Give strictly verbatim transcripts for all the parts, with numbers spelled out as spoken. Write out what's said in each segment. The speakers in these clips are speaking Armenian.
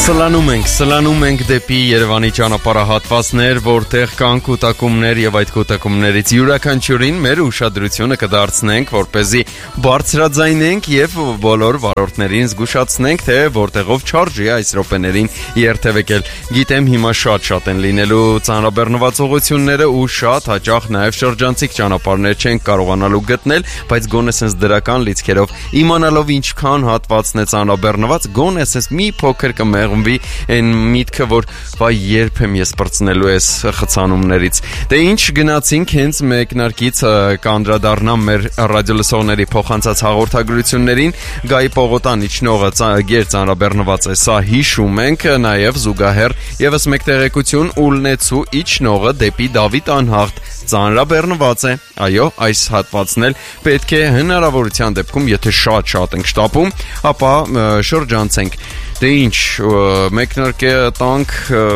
Սլանում ենք, սլանում ենք դեպի Երևանի ճանապարհահատվածներ, որտեղ կան կուտակումներ եւ այդ կուտակումներից յուրաքանչյուրին մեր ուշադրությունը կդարձնենք, որպեսզի բարձրաձայնենք եւ բոլոր վարորդներին զգուշացնենք, թե որտեղով չարժի այս րոպեներին երթևեկել։ Գիտեմ հիմա շատ-շատ են լինելու ծանրաբեռնված ուղղությունները ու շատ հաճախ նաեւ շրջանցիկ ճանապարհներ չեն կարողանալու գտնել, բայց գոնե sense դրական լիցքերով իմանալով ինչքան հատվածն է ծանրաբեռնված, գոնե sense մի փոքր կմեղմվի այն միտքը, որ վայ երբ եմ ես բրցնելու այս խցանումներից։ Դե ինչ գնացինք հենց մեկնարկից կանդրադառնամ մեր ռադիոլսողների փոխանցած հաղորդագրություններին, Գայի պողոտան իջնողը գեր ծանրաբեռնված է, սա հիշում ենք, նաև զուգահեռ եւս մեկ տեղեկություն Ուլնեցու իջնողը դեպի Դավիթ Անհաղթ ծանրաբեռնված է։ Այո, այս հատվածն էլ պետք է հնարավորության դեպքում, եթե շատ-շատ ենք շտապում, ապա շրջանցենք։ Դե ինչ, մեկնարկե տանք,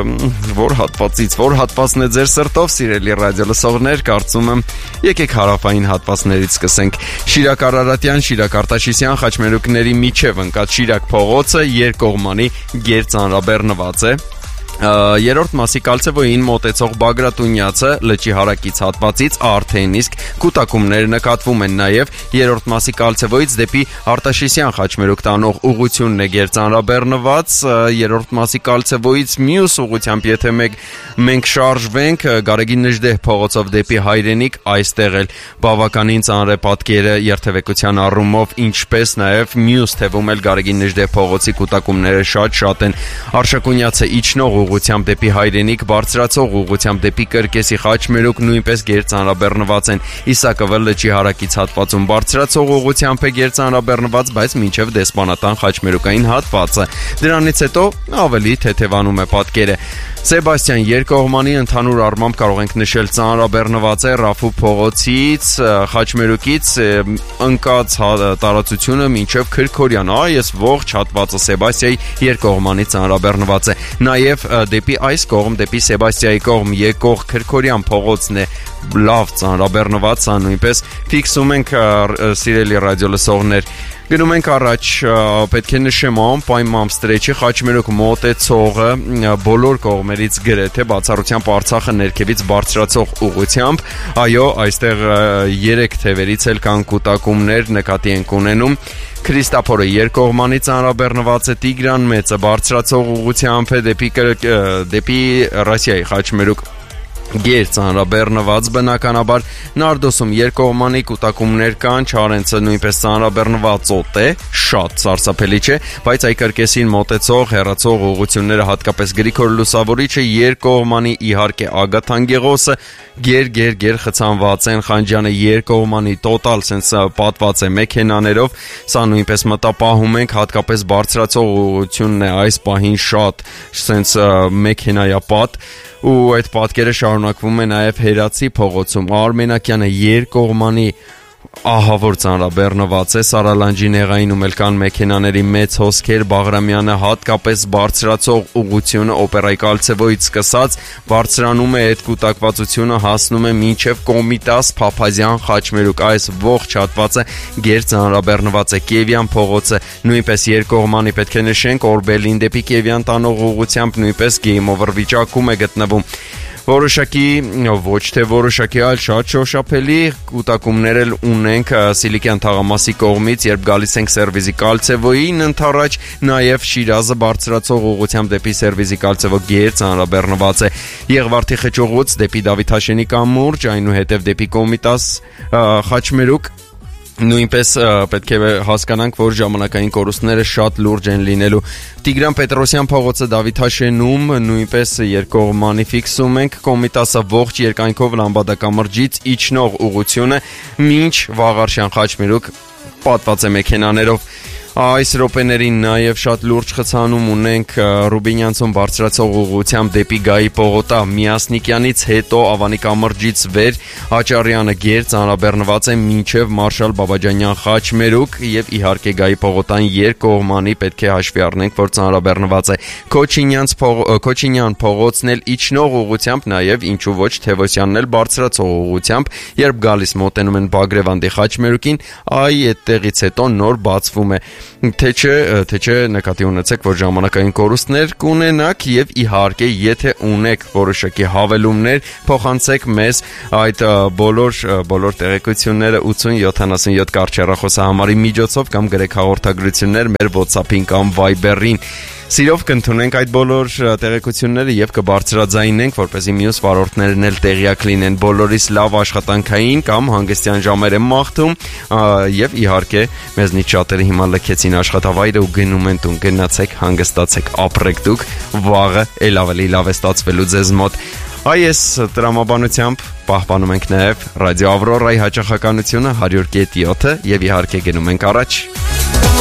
որ հատվածից, որ հատվածն է ձեր սրտով, սիրելի ռադիոլսողներ, կարծում եմ, եկեք հարավային հատվածներից սկսենք։ Շիրակ Արարատյան, Շիրակ Արտաշիսյան խաչմերուկների միջև ընկած Շիրակ փողոցը երկկողմանի գերծանրաբեռնված է։ Երրորդ մասի կալցևոյին մոտեցող Բագրատունյացը լճի հարակից հատվածից արդեն իսկ կուտակումներ նկատվում են, նաև երրորդ մասի կալցևոյից դեպի Արտաշիսյան խաչմերուկ տանող ուղղությունն է գերծանրաբեռնված, երրորդ մասի կալցևոյից մյուս ուղղությամբ եթե մեկ մենք շարժվենք Գարեգին Նժդեհ փողոցով դեպի Հայրենիք, այստեղ էլ բավականին ծանր է պատկերը երթևեկության առումով, ինչպես նաև մյուս թևում էլ Գարեգին Նժդեհ փողոցի կուտակումները շատ-շատ են։ Արշակունյացը իջնող ուղղությամբ դեպի Հայրենիք, բարձրացող ուղղությամբ դեպի Կրկեսի խաչմերուկ նույնպես գերծանրաբեռնված են։ Իսակովը լճի հարակից հատվածում բարձրացող ուղղությամբ է գերծանրաբեռնված, բայց մինչև Դեսպանատան խաչմերուկային հատվածը։ Դրանից հետո ավելի թեթևանում է պատկերը։ Սեբաստիան երկկողմանի ընդհանուր առմամբ կարող ենք նշել ծանրաբեռնված է Ռաֆու փողոցից, խաչմերուկից ընկած տարածությունը մինչև Քրքորյան, այս ողջ հատվածը Սեբաստիայի երկկողմանի ծանրաբեռնված է։ Նաև դեպի այս կողմ, դեպի Սեբաստիայի կողմ եկող Քրքորյան փողոցն է լավ ծանրաբեռնված, սա նույնպես ֆիքսում ենք, սիրելի ռադիոլսողներ։ Գնում ենք առաջ, պետք է նշեմ անպայման ստրեչի խաչմերուկ մոտեցողը բոլոր կողմերից գրեթե բացառությամբ Արցախը ներքևից բարձրացող ուղղությամբ, այո, այստեղ երեք թևերից էլ կան կուտակումներ, նկատի ենք ունենում։ Քրիստափորը երկկողմանի ծանրաբեռնված է, Տիգրան Մեծը բարձրացող ուղղությամբ է դեպի դեպի Ռասիայի խաչմերուկ գեր ծանրաբեռնված, բնականաբար Նարդոսում երկկողմանի կուտակումներ կան, Չարենցը նույնպես ծանրաբեռնված օտ է, շատ սարսափելի չէ, բայց այ Կրկեսին մոտեցող հեռացող ուղղությունները, հատկապես Գրիգոր Լուսավորիչը, երկկողմանի իհարկե Ագաթան Գեղոսը գեր գեր գեր խցանված են, Խանջյանը երկկողմանի տոտալ սենս պատված է մեքենաներով, սա նույնպես մտապահում ենք, հատկապես բարձրացող ուղղությունն է այս պահին շատ սենս մեքենայապատ ու այդ պատկերը շարունակվում է նաև Հերացի փողոցում, Արմենակյանը երկկողմանի ահավոր ծանրաբեռնված է, Սարալանջի նեղայինում էլ կան մեքենաների մեծ հոսքեր, Բաղրամյանը հատկապես բարձրացող ուղղությունը օպերայի կալցևոյից սկսած բարձրանում է, այդ կուտակվածությունը հասնում է մինչև Կոմիտաս Փափազյան խաչմերուկ, այս ողջ հատվածը գեր ծանրաբեռնված է, Կիևյան փողոցը նույնպես երկկողմանի պետք է նշենք, Օրբելին դեպի Կիևյան տանող ուղղությամբ նույնպես game over վիճակում է գտնվում։ Որոշակի, ոչ թե որոշակի, այլ շատ շոշափելի կուտակումներ էլ ունենք Սիլիկյան թաղամասի կողմից, երբ գալիս ենք Սերվիզի կալցևոյին ընդառաջ, նաև Շիրազը բարձրացող ուղղությամբ դեպի Սերվիզի կալցևո գեր ծանրաբեռնված է, Եղվարդի խճուղուց դեպի Դավիթաշենի կամուրջ, այնուհետև դեպի Կոմիտաս խաչմերուկ նույնպես պետք է հասկանանք, որ ժամանակային կորուստները շատ լուրջ են լինելու։ Տիգրան Պետրոսյան փողոցը Դավիթաշենում նույնպես երկկողմանի ֆիքսում ենք, Կոմիտասը ողջ երկայնքով Լամբադակամրջից իջնող ուղղությունը մինչ Վաղարշյան խաչմերուկ պատված է մեքենաներով։ Այս րոպեներին նաև շատ լուրջ խցանում ունենք Ռուբինյանցում բարձրացող ուղղությամբ դեպի Գայի պողոտա, Միասնիկյանից հետո Ավանի կամրջից վեր Աճարյանը գեր ծանրաբեռնված է մինչև Մարշալ Բաբաջանյան խաչմերուկ եւ իհարկե Գայի պողոտան երկկողմանի պետք է հաշվի առնենք, որ ծանրաբեռնված է Քոչինյանց Քոչինյան փողոցն էլ իջնող ուղղությամբ, նաև ինչու ոչ Թևոսյանն էլ բարձրացող ուղղությամբ, երբ գալիս մոտենում են Բագրևանդի խաչմերուկին, այ այդտեղից հետո նոր բացվում է թե չէ, թե չէ նկատի ունեցեք, որ ժամանակային կորուստներ կունենաք եւ իհարկե, եթե ունեք որոշակի հավելումներ, փոխանցեք մեզ այդ բոլոր բոլոր տեղեկությունները ութ ութ յոթանասունյոթ կարճեռախոսահամարի միջոցով կամ գրեք հաղորդագրություններ մեր WhatsApp-ին կամ Viber-ին։ Սիրով կընդունենք այդ բոլոր տեղեկությունները եւ կբարձրաձայնենք, որպեսզի մյուս վարորդներն էլ տեղյակ լինեն։ Բոլորիս լավ աշխատանքային կամ հանգստյան ժամեր եմ մաղթում եւ իհարկե մեզնից շատերը հիմա լքեցին աշխատավայրը ու գնում են տուն, գնացեք, հանգստացեք, ապրեք դուք, վաղը ել ավելի լավ է ստացվելու ձեզ մոտ։ Այս տրամաբանությամբ պահպանում ենք նաև Ռադիո Ավրորայի հաճախականությունը հարյուր կետ յոթ եւ իհարկե գնում ենք առաջ։